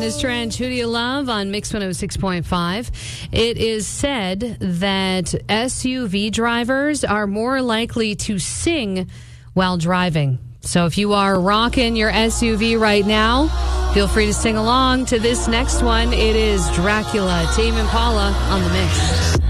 is Trench. Who do you love on Mix 106.5? It is said that SUV drivers are more likely to sing while driving. So if you are rocking your SUV right now, feel free to sing along to this next one. It is Dracula, Tame Impala on the Mix.